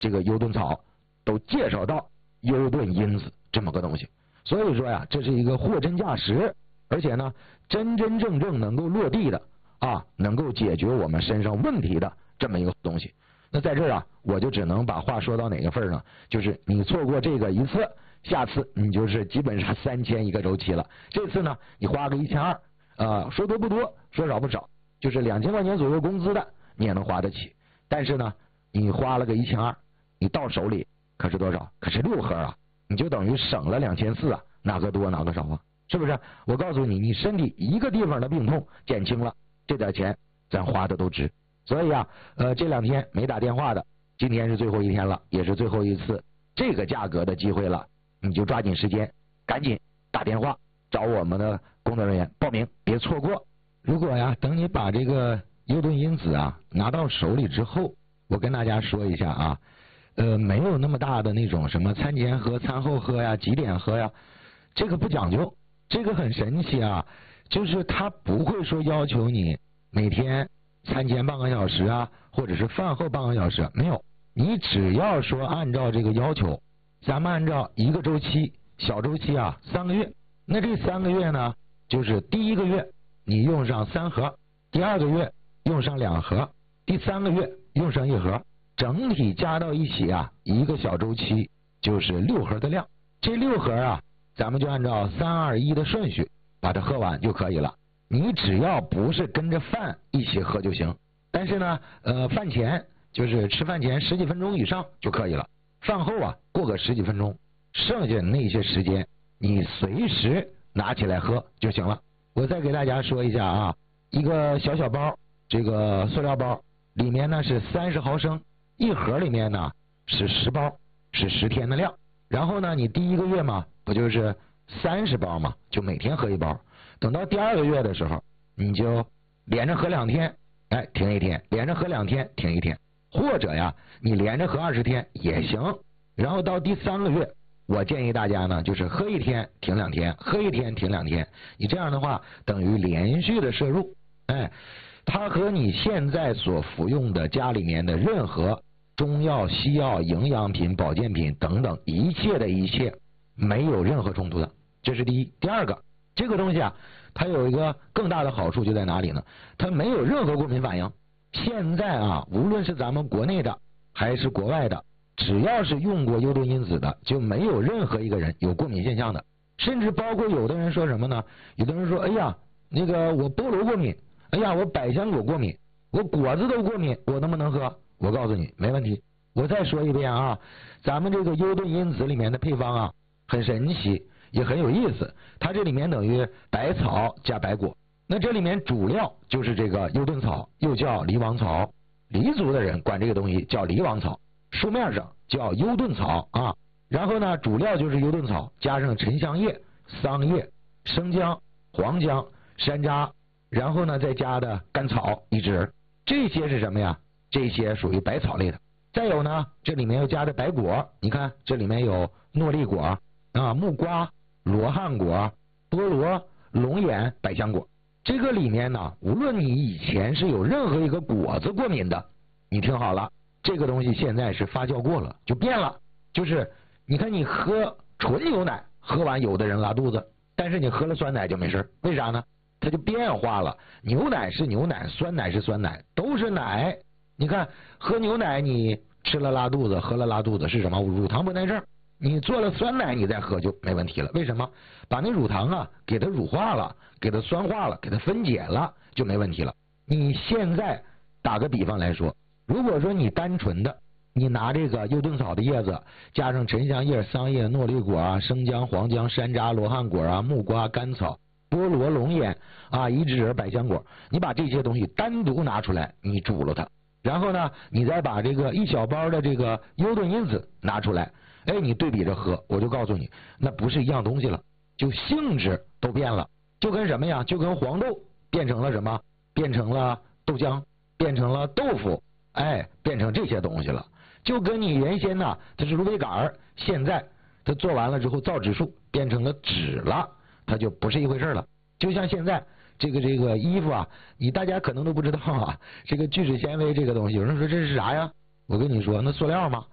这个优盾草都介绍到优盾因子这么个东西。所以说呀，这是一个货真价实，而且呢真真正正能够落地的啊，能够解决我们身上问题的这么一个东西。那在这儿啊，我就只能把话说到哪个份儿呢？就是你错过这个一次，下次你就是基本上3000一个周期了。这次呢，你花个1200，说多不多，说少不少，就是2000块钱左右工资的，你也能花得起。但是呢，你花了个1200，你到手里可是多少？可是6盒啊，你就等于省了2400啊，哪个多哪个少啊？是不是？我告诉你，你身体一个地方的病痛减轻了，这点钱咱花的都值。所以啊，这2天没打电话的，今天是最后一天了，也是最后一次这个价格的机会了，你就抓紧时间，赶紧打电话找我们的工作人员报名，别错过。如果呀，等你把这个优盾因子啊拿到手里之后，我跟大家说一下啊，没有那么大的那种什么餐前喝、餐后喝呀、几点喝呀，这个不讲究，这个很神奇啊，就是他不会说要求你每天餐前半个小时啊，或者是饭后半个小时，没有，你只要说按照这个要求，咱们按照一个周期，小周期啊3个月，那这3个月呢，就是第1个月你用上3盒，第2个月用上2盒，第3个月用上1盒，整体加到一起啊，一个小周期就是6盒的量。这6盒啊，咱们就按照3、2、1的顺序把它喝完就可以了。你只要不是跟着饭一起喝就行，但是呢，饭前就是吃饭前10几分钟以上就可以了，饭后啊过个10几分钟，剩下的那些时间你随时拿起来喝就行了。我再给大家说一下啊，一个小小包，这个塑料包里面呢是30毫升，一盒里面呢是10包，是10天的量。然后呢，你第1个月嘛，不就是30包嘛，就每天喝1包。等到第2个月的时候，你就连着喝2天，哎，停1天，连着喝2天，停1天，或者呀，你连着喝20天也行。然后到第3个月，我建议大家呢，就是喝1天停2天，喝1天停2天，你这样的话等于连续的摄入，哎，它和你现在所服用的家里面的任何中药、西药、营养品、保健品等等一切的一切没有任何冲突的，这是第一。第二个，这个东西啊，它有一个更大的好处就在哪里呢？它没有任何过敏反应。现在啊，无论是咱们国内的还是国外的，只要是用过优盾因子的，就没有任何一个人有过敏现象的。甚至包括有的人说什么呢？有的人说，哎呀，那个我菠萝过敏，哎呀，我百香果过敏，我果子都过敏，我能不能喝？我告诉你，没问题。我再说一遍啊，咱们这个优盾因子里面的配方啊，很神奇，也很有意思。它这里面等于百草加白果，那这里面主料就是这个优盾草，又叫狸王草。黎族的人管这个东西叫狸王草，书面上叫优盾草啊。然后呢，主料就是优盾草，加上沉香叶、桑叶、生姜、黄姜、山楂，然后呢再加的甘草1支，这些是什么呀？这些属于百草类的。再有呢，这里面又加的白果，你看这里面有诺丽果啊、木瓜、罗汉果、菠萝、龙眼、百香果。这个里面呢，无论你以前是有任何一个果子过敏的，你听好了，这个东西现在是发酵过了，就变了。就是你看你喝纯牛奶，喝完有的人拉肚子，但是你喝了酸奶就没事，为啥呢？它就变化了。牛奶是牛奶，酸奶是酸奶，都是奶。你看喝牛奶你吃了拉肚子，喝了拉肚子是什么？乳糖不耐症。你做了酸奶你再喝就没问题了，为什么？把那乳糖啊给它乳化了，给它酸化了，给它分解了，就没问题了。你现在打个比方来说，如果说你单纯的你拿这个优盾草的叶子，加上沉香叶、桑叶、诺丽果啊、生姜、黄姜、山楂、罗汉果啊、木瓜、甘草、菠萝、龙眼啊、1支百香果，你把这些东西单独拿出来，你煮了它，然后呢，你再把这个1小包的这个优盾因子拿出来，哎，你对比着喝，我就告诉你，那不是一样东西了，就性质都变了，就跟什么呀？就跟黄豆变成了什么？变成了豆浆，变成了豆腐，哎，变成这些东西了。就跟你原先呢，它是芦苇杆，现在它做完了之后造纸术变成了纸了，它就不是一回事了。就像现在这个衣服啊，你大家可能都不知道啊，这个聚酯纤维这个东西，有人说这是啥呀？我跟你说，那塑料吗？